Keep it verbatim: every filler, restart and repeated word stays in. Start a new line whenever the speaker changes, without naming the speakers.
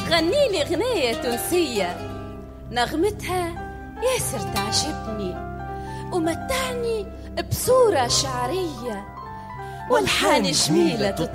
تغني لي غنية تونسية نغمتها ياسر تعجبني ومتعني بصورة شعرية والحان جميلة